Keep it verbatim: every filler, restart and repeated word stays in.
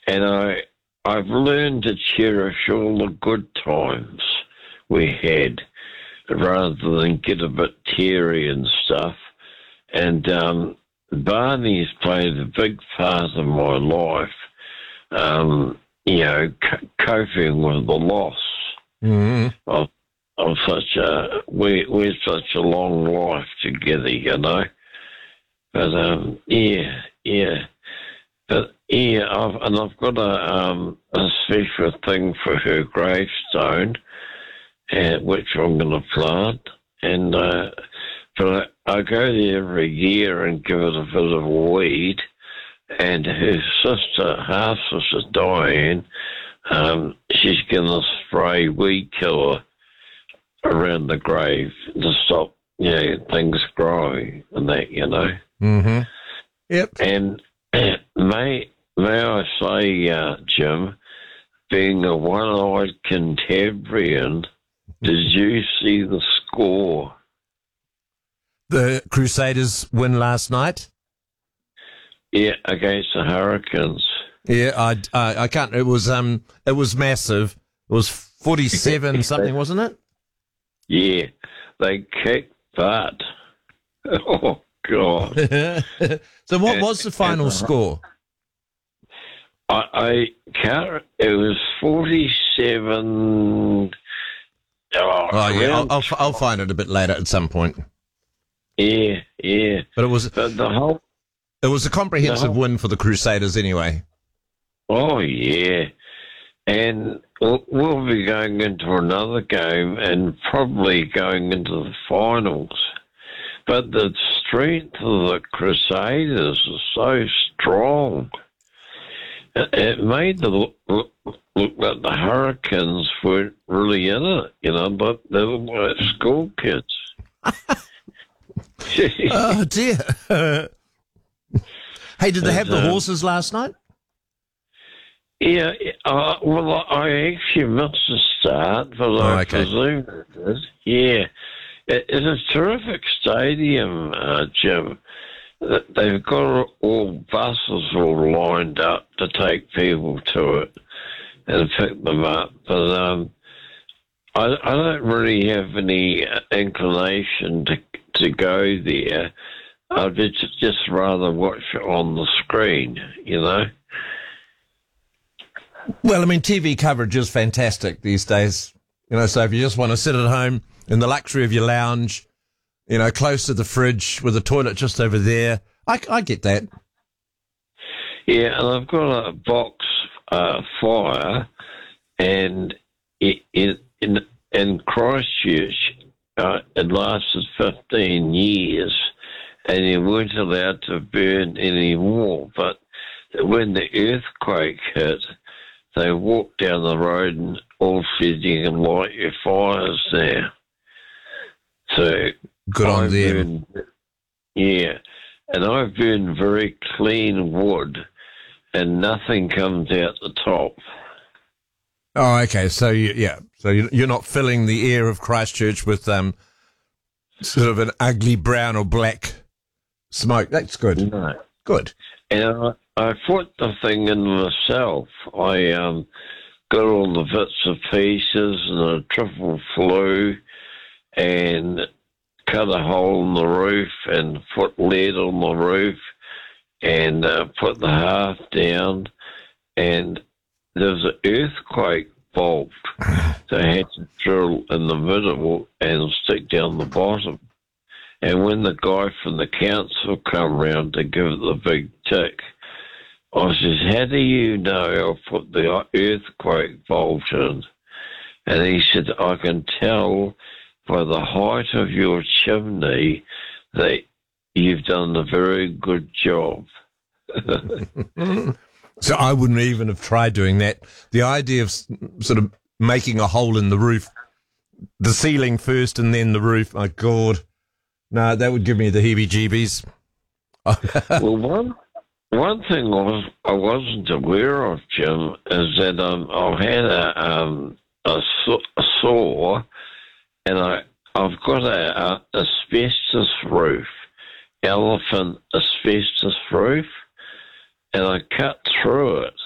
and I, I've learned to cherish all the good times we had rather than get a bit teary and stuff. And um, Barney's played a big part in my life, um, you know, c- coping with the loss Mm. of, of such a, we, we're such a long life together, you know. But, um, yeah, yeah. But, yeah, I've, and I've got a, um, a special thing for her gravestone, uh, which I'm going to plant. And, uh, but I, I go there every year and give it a bit of a weed. And her sister, half sister Diane, um, she's going to spray weed killer around the grave to stop, you know, things growing and that, you know. Mm-hmm. Yep. And uh, may may I say, uh, Jim, being a one-eyed Cantabrian, did you see the score? The Crusaders win last night. Yeah, against the Hurricanes. Yeah, I, I, I can't. It was um, it was massive. It was forty-seven something, wasn't it? Yeah, they kicked butt. Oh God! So, what was the final And- score? I, I can't. It was forty-seven. Oh, Oh yeah, I'll, around- I'll I'll find it a bit later at some point. yeah, yeah. But it was But the whole. it was a comprehensive No. win for the Crusaders anyway. Oh yeah, and we'll, we'll be going into another game and probably going into the finals. But the strength of the Crusaders is so strong. It, it made the look, look, look like the Hurricanes weren't really in it, you know, but they were like school kids. Oh dear. Hey, did they have the And, um, horses last night? Yeah, uh, well, I actually missed the start, but Oh, I okay. presume it did. Yeah. It, it's a terrific stadium, uh, Jim. Th- They've got all buses all lined up to take people to it and pick them up. But um, I, I don't really have any inclination to to go there. I'd just, just rather watch it on the screen, you know? Well, I mean, T V coverage is fantastic these days. You know, so if you just want to sit at home in the luxury of your lounge, you know, close to the fridge with the toilet just over there, I, I get that. Yeah, and I've got a box uh, fire, and it, it, in, in Christchurch, uh, it lasted fifteen years, and you weren't allowed to burn any more. But when the earthquake hit, they walked down the road and all said you can light your fires there. So Good on I them. burned- yeah, and I burn very clean wood, and nothing comes out the top. Oh, okay. So, you, yeah. So you- you're not filling the air of Christchurch with um, sort of an ugly brown or black smoke. That's good. No. Good. And I, I put the thing in myself. I um, got all the bits and pieces and a triple flue and cut a hole in the roof and put lead on the roof and uh, put the half down. And there was an earthquake bolt. So I had to drill in the middle and stick down the bottom. And when the guy from the council come round to give it the big tick, I says, how do you know I put the earthquake bolt in? And he said, I can tell by the height of your chimney that you've done a very good job. So I wouldn't even have tried doing that. The idea of s- sort of making a hole in the roof, the ceiling first and then the roof, my God. No, that would give me the heebie-jeebies. Well, one one thing I, was, I wasn't aware of, Jim, is that um, I had a, um, a, saw, a saw, and I, I've got a, a asbestos roof, elephant asbestos roof, and I cut through it.